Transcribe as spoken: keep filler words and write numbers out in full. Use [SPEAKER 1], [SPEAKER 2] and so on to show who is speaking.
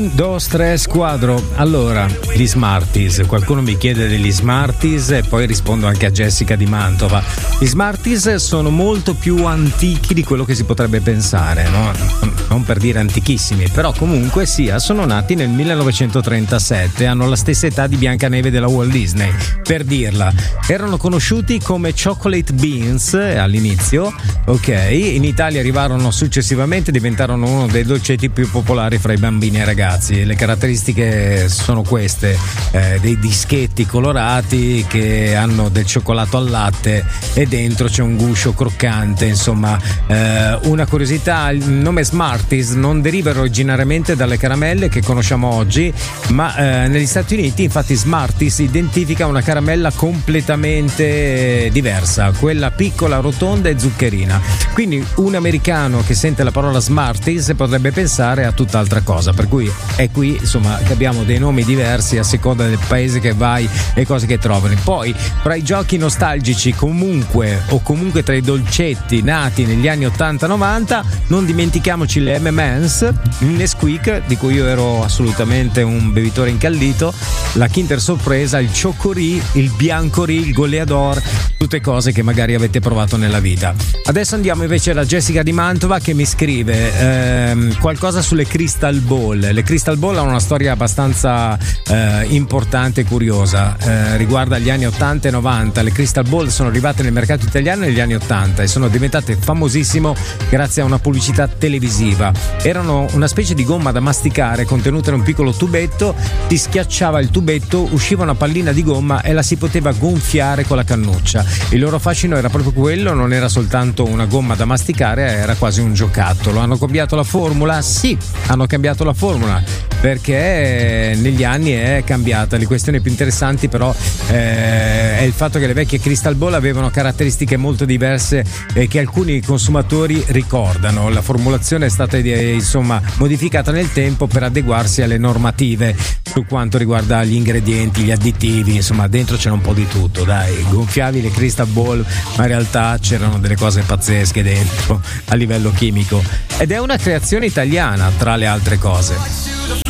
[SPEAKER 1] Un, dos, tre, squadro. Allora, gli Smarties. Qualcuno mi chiede degli Smarties e poi rispondo anche a Jessica di Mantova. Gli Smarties sono molto più antichi di quello che si potrebbe pensare, no? Non per dire antichissimi, però comunque sia, sono nati nel millenovecentotrentasette, hanno la stessa età di Biancaneve della Walt Disney, per dirla. Erano conosciuti come Chocolate Beans all'inizio, ok? In Italia arrivarono successivamente, diventarono uno dei dolcetti più popolari fra i bambini e i ragazzi. Le caratteristiche sono queste, eh, dei dischetti colorati che hanno del cioccolato al latte e dentro c'è un guscio croccante, insomma. Eh, una curiosità, il nome Smarties non deriva originariamente dalle caramelle che conosciamo oggi, ma eh, negli Stati Uniti infatti Smarties identifica una caramella completamente diversa, quella piccola, rotonda e zuccherina. Quindi un americano che sente la parola Smarties potrebbe pensare a tutt'altra cosa, per cui è qui insomma che abbiamo dei nomi diversi a seconda del paese che vai e cose che trovano. Poi fra i giochi nostalgici comunque o comunque tra i dolcetti nati negli anni ottanta novanta non dimentichiamoci le emme and em's, il Nesquik di cui io ero assolutamente un bevitore incallito, la Kinder Sorpresa, il Cioccorì, il Biancorì, il Goleador, tutte cose che magari avete provato nella vita. Adesso andiamo invece da Jessica di Mantova che mi scrive ehm, qualcosa sulle Crystal Ball. Le Crystal Ball hanno una storia abbastanza eh, importante e curiosa, eh, riguarda gli anni ottanta e novanta. Le Crystal Ball sono arrivate nel mercato italiano negli anni ottanta e sono diventate famosissime grazie a una pubblicità televisiva. Erano una specie di gomma da masticare contenuta in un piccolo tubetto, si schiacciava il tubetto, usciva una pallina di gomma e la si poteva gonfiare con la cannuccia. Il loro fascino era proprio quello, non era soltanto una gomma da masticare, era quasi un giocattolo. Hanno cambiato la formula? Sì, hanno cambiato la formula perché negli anni è cambiata. Le questioni più interessanti però eh, è il fatto che le vecchie Crystal Ball avevano caratteristiche molto diverse eh, che alcuni consumatori ricordano. La formulazione è stata eh, insomma modificata nel tempo per adeguarsi alle normative su quanto riguarda gli ingredienti, gli additivi, insomma dentro c'era un po' di tutto, dai, gonfiavi le Crystal Ball ma in realtà c'erano delle cose pazzesche dentro a livello chimico ed è una creazione italiana tra le altre cose.